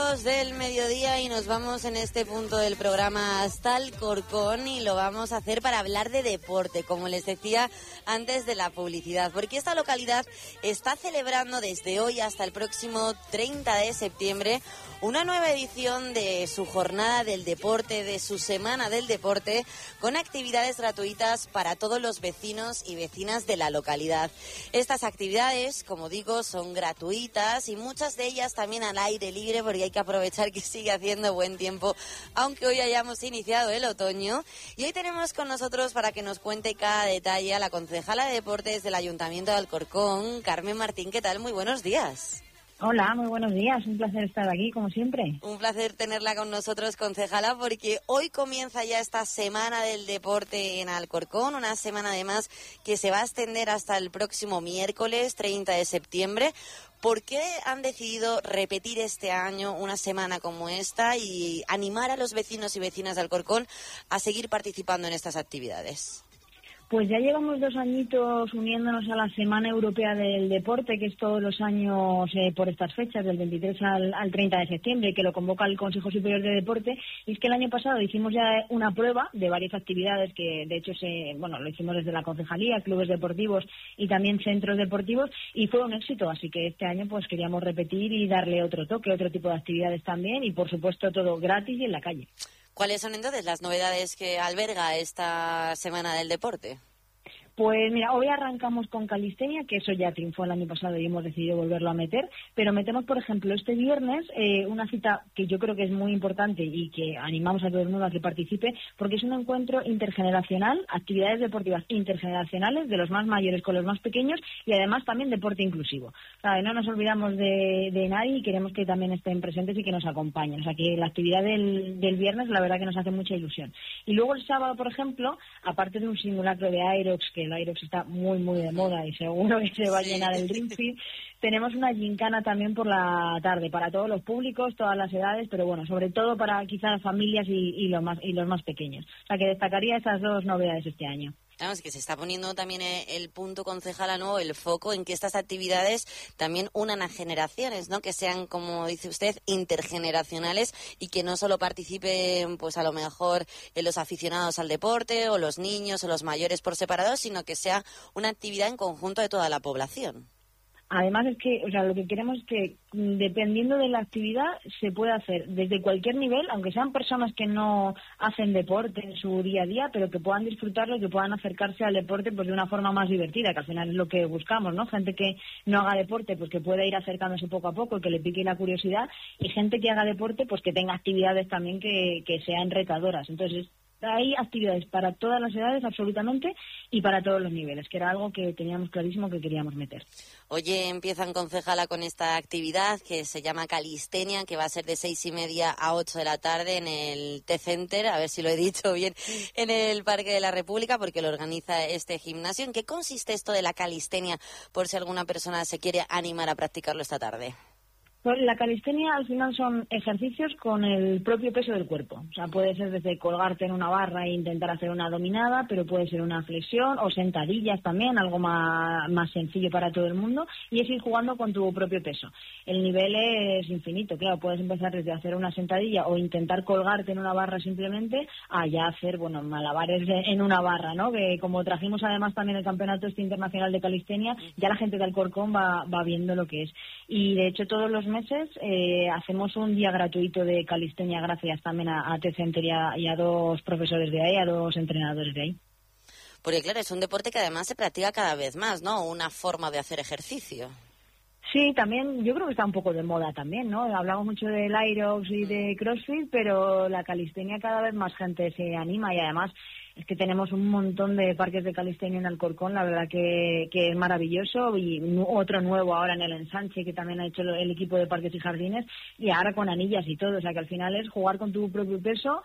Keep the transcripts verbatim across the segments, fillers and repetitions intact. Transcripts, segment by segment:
minutos del mediodía y nos vamos en este punto del programa hasta Alcorcón y lo vamos a hacer para hablar de deporte, como les decía antes de la publicidad, porque esta localidad está celebrando desde hoy hasta el próximo treinta de septiembre una nueva edición de su jornada del deporte, de su semana del deporte, con actividades gratuitas para todos los vecinos y vecinas de la localidad. Estas actividades, como digo, son gratuitas y muchas de ellas también al aire libre, porque hay que aprovechar que sigue haciendo buen tiempo, aunque hoy hayamos iniciado el otoño. Y hoy tenemos con nosotros, para que nos cuente cada detalle, a la concejala de deportes del Ayuntamiento de Alcorcón, Carmen Martín. ¿Qué tal? Muy buenos días. Hola, muy buenos días. Un placer estar aquí, como siempre. Un placer tenerla con nosotros, concejala, porque hoy comienza ya esta semana del deporte en Alcorcón, una semana además que se va a extender hasta el próximo miércoles treinta de septiembre. ¿Por qué han decidido repetir este año una semana como esta y animar a los vecinos y vecinas de Alcorcón a seguir participando en estas actividades? Pues ya llevamos dos añitos uniéndonos a la Semana Europea del Deporte, que es todos los años eh, por estas fechas, del veintitrés al, al treinta de septiembre, que lo convoca el Consejo Superior de Deporte. Y es que el año pasado hicimos ya una prueba de varias actividades que, de hecho, se, bueno, lo hicimos desde la concejalía, clubes deportivos y también centros deportivos, y fue un éxito. Así que este año pues queríamos repetir y darle otro toque, otro tipo de actividades también, y por supuesto todo gratis y en la calle. ¿Cuáles son entonces las novedades que alberga esta Semana del Deporte? Pues mira, hoy arrancamos con calistenia, que eso ya triunfó el año pasado y hemos decidido volverlo a meter, pero metemos, por ejemplo, este viernes eh, una cita que yo creo que es muy importante y que animamos a todo el mundo a que participe, porque es un encuentro intergeneracional, actividades deportivas intergeneracionales de los más mayores con los más pequeños y además también deporte inclusivo. O sea, no nos olvidamos de, de nadie y queremos que también estén presentes y que nos acompañen. O sea, que la actividad del, del viernes la verdad que nos hace mucha ilusión. Y luego el sábado, por ejemplo, aparte de un simulacro de Aerox, que el Aerox está muy, muy de moda y seguro que se va a llenar el Dreamfield, tenemos una gincana también por la tarde para todos los públicos, todas las edades, pero bueno, sobre todo para quizás familias y, y, los más, y los más pequeños. O sea, que destacaría esas dos novedades este año. Vamos, que se está poniendo también el punto, concejala, ¿no?, el foco en que estas actividades también unan a generaciones, ¿no?, que sean, como dice usted, intergeneracionales y que no solo participen, pues a lo mejor, en los aficionados al deporte o los niños o los mayores por separado, sino que sea una actividad en conjunto de toda la población. Además es que, o sea, lo que queremos es que, dependiendo de la actividad, se puede hacer desde cualquier nivel, aunque sean personas que no hacen deporte en su día a día, pero que puedan disfrutarlo y que puedan acercarse al deporte pues de una forma más divertida, que al final es lo que buscamos, ¿no? Gente que no haga deporte, pues que pueda ir acercándose poco a poco, que le pique la curiosidad, y gente que haga deporte, pues que tenga actividades también que, que sean retadoras. Entonces, hay actividades para todas las edades, absolutamente, y para todos los niveles, que era algo que teníamos clarísimo que queríamos meter. Oye, empiezan, concejala, con esta actividad que se llama calistenia, que va a ser de seis y media a ocho de la tarde en el T-Center, a ver si lo he dicho bien, en el Parque de la República, porque lo organiza este gimnasio. ¿En qué consiste esto de la calistenia, por si alguna persona se quiere animar a practicarlo esta tarde? Pues la calistenia al final son ejercicios con el propio peso del cuerpo. O sea, puede ser desde colgarte en una barra e intentar hacer una dominada, pero puede ser una flexión o sentadillas también, algo más, más sencillo para todo el mundo, y es ir jugando con tu propio peso. El nivel es infinito, claro, puedes empezar desde hacer una sentadilla o intentar colgarte en una barra simplemente a ya hacer, bueno, malabares en una barra, ¿no? Que como trajimos además también el campeonato este internacional de calistenia, ya la gente de Alcorcón va, va viendo lo que es. Y de hecho todos los meses eh, hacemos un día gratuito de calistenia gracias también a, a T-Center y a, y a dos profesores de ahí, a dos entrenadores de ahí. Porque claro, es un deporte que además se practica cada vez más, ¿no? Una forma de hacer ejercicio. Sí, también, yo creo que está un poco de moda también, ¿no? Hablamos mucho del Aerox y de CrossFit, pero la calistenia cada vez más gente se anima y además es que tenemos un montón de parques de calistenia en Alcorcón, la verdad que, que es maravilloso, y otro nuevo ahora en el Ensanche que también ha hecho el equipo de parques y jardines, y ahora con anillas y todo, o sea que al final es jugar con tu propio peso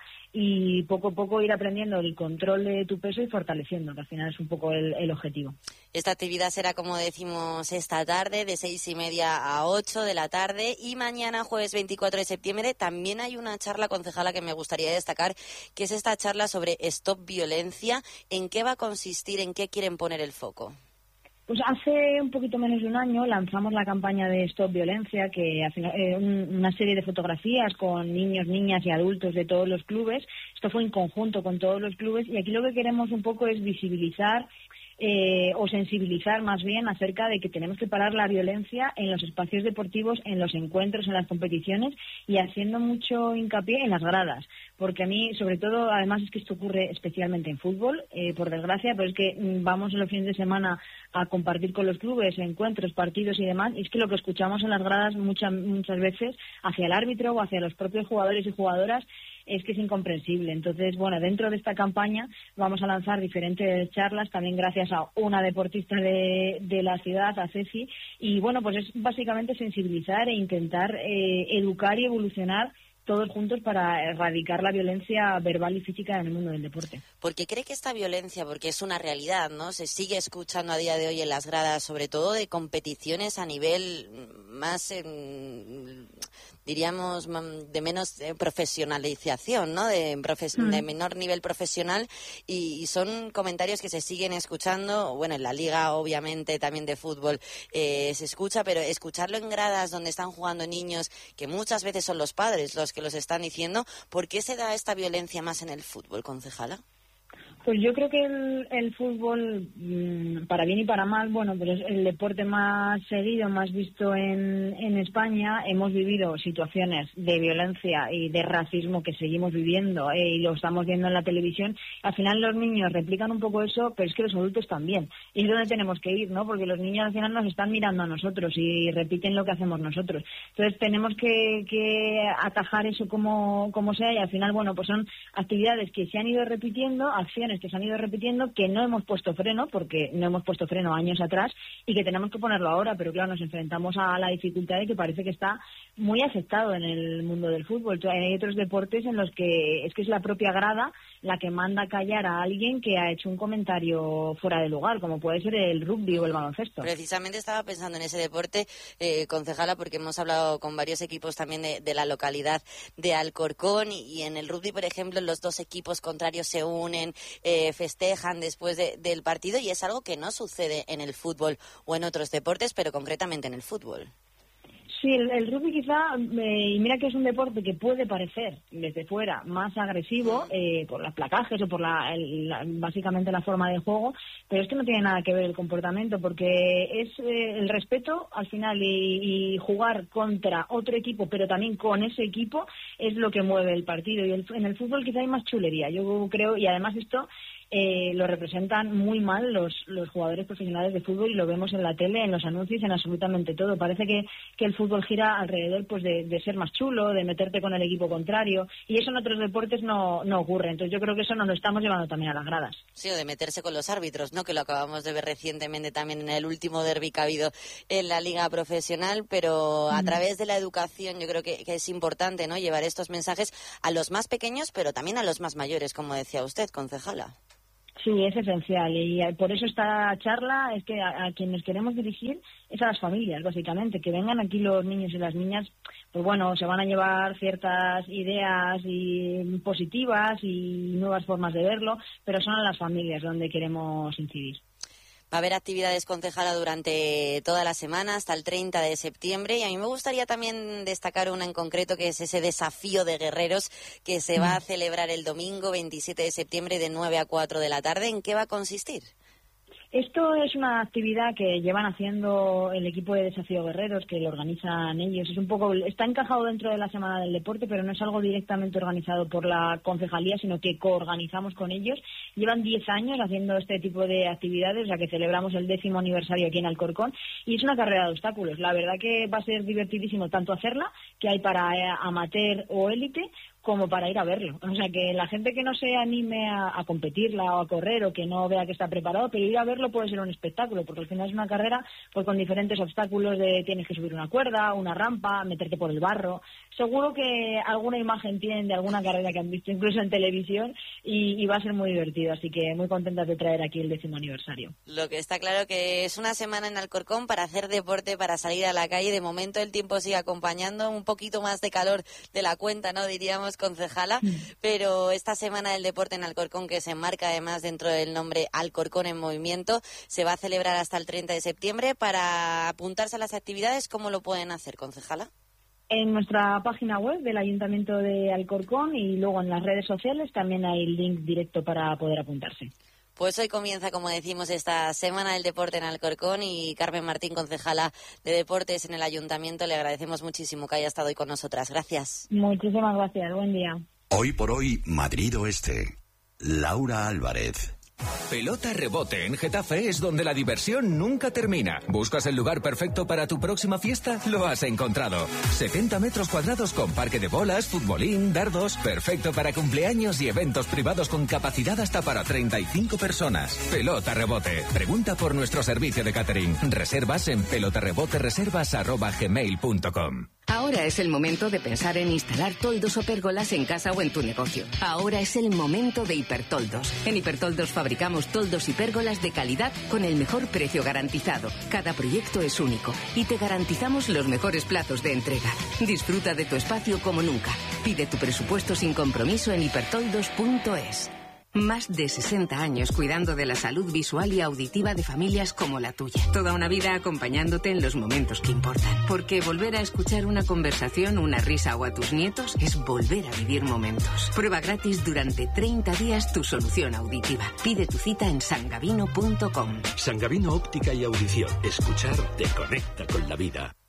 y poco a poco ir aprendiendo el control de tu peso y fortaleciendo, que al final es un poco el, el objetivo. Esta actividad será, como decimos, esta tarde de seis y media a ocho de la tarde, y mañana, jueves veinticuatro de septiembre, también hay una charla, concejala, que me gustaría destacar, que es esta charla sobre Stop Violencia. ¿En qué va a consistir? ¿En qué quieren poner el foco? Pues hace un poquito menos de un año lanzamos la campaña de Stop Violencia, que hace eh, un, una serie de fotografías con niños, niñas y adultos de todos los clubes. Esto fue en conjunto con todos los clubes y aquí lo que queremos un poco es visibilizar Eh, o sensibilizar más bien acerca de que tenemos que parar la violencia en los espacios deportivos, en los encuentros, en las competiciones y haciendo mucho hincapié en las gradas, porque a mí, sobre todo, además es que esto ocurre especialmente en fútbol, eh, por desgracia, pero es que mm, vamos en los fines de semana a compartir con los clubes encuentros, partidos y demás, y es que lo que escuchamos en las gradas muchas muchas veces hacia el árbitro o hacia los propios jugadores y jugadoras es que es incomprensible. Entonces, bueno, dentro de esta campaña vamos a lanzar diferentes charlas, también gracias a una deportista de, de la ciudad, a Ceci, y bueno, pues es básicamente sensibilizar e intentar eh, educar y evolucionar todos juntos para erradicar la violencia verbal y física en el mundo del deporte. Porque cree que esta violencia, porque es una realidad, ¿no? Se sigue escuchando a día de hoy en las gradas, sobre todo de competiciones a nivel más, eh, diríamos, de menos eh, profesionalización, ¿no? De, profe- mm. de menor nivel profesional y, y son comentarios que se siguen escuchando, bueno, en la liga obviamente también de fútbol eh, se escucha, pero escucharlo en gradas donde están jugando niños, que muchas veces son los padres los que los están diciendo, ¿por qué se da esta violencia más en el fútbol, concejala? Pues yo creo que el, el fútbol, para bien y para mal, bueno, pues es el deporte más seguido, más visto en, en España. Hemos vivido situaciones de violencia y de racismo que seguimos viviendo eh, y lo estamos viendo en la televisión. Al final los niños replican un poco eso, pero es que los adultos también. Y es donde tenemos que ir, ¿no? Porque los niños al final nos están mirando a nosotros y repiten lo que hacemos nosotros. Entonces tenemos que, que atajar eso como, como sea y al final, bueno, pues son actividades que se han ido repitiendo, acciones que se han ido repitiendo, que no hemos puesto freno, porque no hemos puesto freno años atrás y que tenemos que ponerlo ahora, pero claro, nos enfrentamos a la dificultad de que parece que está muy aceptado en el mundo del fútbol. Hay otros deportes en los que es que es la propia grada la que manda callar a alguien que ha hecho un comentario fuera de lugar, como puede ser el rugby o el baloncesto. Precisamente estaba pensando en ese deporte, eh, concejala, porque hemos hablado con varios equipos también de, de la localidad de Alcorcón y, y en el rugby, por ejemplo, los dos equipos contrarios se unen, eh, festejan después de, del partido y es algo que no sucede en el fútbol o en otros deportes, pero concretamente en el fútbol. Sí, el, el rugby quizá, eh, y mira que es un deporte que puede parecer desde fuera más agresivo eh, por los placajes o por la, el, la, básicamente la forma de juego, pero es que no tiene nada que ver el comportamiento, porque es eh, el respeto al final y, y jugar contra otro equipo, pero también con ese equipo es lo que mueve el partido. Y el, en el fútbol quizá hay más chulería, yo creo, y además esto Eh, lo representan muy mal los, los jugadores profesionales de fútbol y lo vemos en la tele, en los anuncios, en absolutamente todo. Parece que, que el fútbol gira alrededor pues de, de ser más chulo, de meterte con el equipo contrario y eso en otros deportes no, no ocurre. Entonces yo creo que eso nos lo estamos llevando también a las gradas. Sí, o de meterse con los árbitros, ¿no? Que lo acabamos de ver recientemente también en el último derbi que ha habido en la liga profesional, pero a mm. través de la educación yo creo que, que es importante, ¿no? Llevar estos mensajes a los más pequeños, pero también a los más mayores, como decía usted, concejala. Sí, es esencial y por eso esta charla es que a, a quien nos queremos dirigir es a las familias, básicamente, que vengan aquí los niños y las niñas, pues bueno, se van a llevar ciertas ideas y positivas y nuevas formas de verlo, pero son a las familias donde queremos incidir. Va a haber actividades, concejala, durante toda la semana, hasta el treinta de septiembre, y a mí me gustaría también destacar una en concreto, que es ese desafío de guerreros que se va a celebrar el domingo veintisiete de septiembre de nueve a cuatro de la tarde. ¿En qué va a consistir? Esto es una actividad que llevan haciendo el equipo de Desafío Guerreros, que lo organizan ellos. Es un poco, está encajado dentro de la Semana del Deporte, pero no es algo directamente organizado por la concejalía, sino que coorganizamos con ellos. Llevan diez años haciendo este tipo de actividades, o sea que celebramos el décimo aniversario aquí en Alcorcón, y es una carrera de obstáculos. La verdad que va a ser divertidísimo tanto hacerla, que hay para amateur o élite, como para ir a verlo. O sea, que la gente que no se anime a, a competirla o a correr o que no vea que está preparado, pero ir a verlo puede ser un espectáculo, porque al final es una carrera pues con diferentes obstáculos de tienes que subir una cuerda, una rampa, meterte por el barro, seguro que alguna imagen tienen de alguna carrera que han visto, incluso en televisión, y, y va a ser muy divertido. Así que muy contentas de traer aquí el décimo aniversario. Lo que está claro que es una semana en Alcorcón para hacer deporte, para salir a la calle. De momento el tiempo sigue acompañando, un poquito más de calor de la cuenta, ¿no? Diríamos, concejala, mm. pero esta semana del deporte en Alcorcón, que se enmarca además dentro del nombre Alcorcón en Movimiento, se va a celebrar hasta el treinta de septiembre. Para apuntarse a las actividades, ¿cómo lo pueden hacer, concejala? En nuestra página web del Ayuntamiento de Alcorcón y luego en las redes sociales también hay el link directo para poder apuntarse. Pues hoy comienza, como decimos, esta Semana del Deporte en Alcorcón y Carmen Martín, concejala de Deportes en el Ayuntamiento, le agradecemos muchísimo que haya estado hoy con nosotras. Gracias. Muchísimas gracias. Buen día. Hoy por hoy, Madrid Oeste. Laura Álvarez. Pelota Rebote en Getafe es donde la diversión nunca termina. ¿Buscas el lugar perfecto para tu próxima fiesta? Lo has encontrado. setenta metros cuadrados con parque de bolas, futbolín, dardos. Perfecto para cumpleaños y eventos privados con capacidad hasta para treinta y cinco personas. Pelota Rebote. Pregunta por nuestro servicio de catering. Reservas en pelotarebotereservas arroba gmail punto com. Ahora es el momento de pensar en instalar toldos o pérgolas en casa o en tu negocio. Ahora es el momento de Hipertoldos. En Hipertoldos fabricamos toldos y pérgolas de calidad con el mejor precio garantizado. Cada proyecto es único y te garantizamos los mejores plazos de entrega. Disfruta de tu espacio como nunca. Pide tu presupuesto sin compromiso en hipertoldos punto es. Más de sesenta años cuidando de la salud visual y auditiva de familias como la tuya. Toda una vida acompañándote en los momentos que importan. Porque volver a escuchar una conversación, una risa o a tus nietos es volver a vivir momentos. Prueba gratis durante treinta días tu solución auditiva. Pide tu cita en sangavino punto com. Sangavino Óptica y Audición. Escuchar te conecta con la vida.